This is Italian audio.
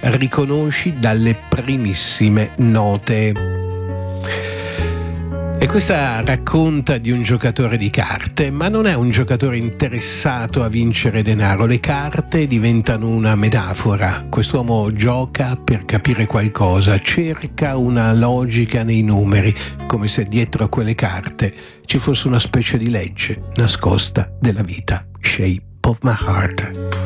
riconosci dalle primissime note. E questa racconta di un giocatore di carte, ma non è un giocatore interessato a vincere denaro. Le carte diventano una metafora. Quest'uomo gioca per capire qualcosa, cerca una logica nei numeri, come se dietro a quelle carte ci fosse una specie di legge nascosta della vita. Shape of My Heart.